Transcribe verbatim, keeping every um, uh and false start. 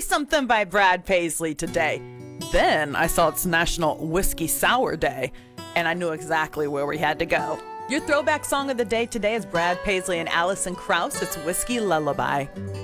Something by Brad Paisley today. Then I saw it's National Whiskey Sour Day, and I knew exactly where we had to go. Your throwback song of the day today is Brad Paisley and Alison Krauss. It's Whiskey Lullaby.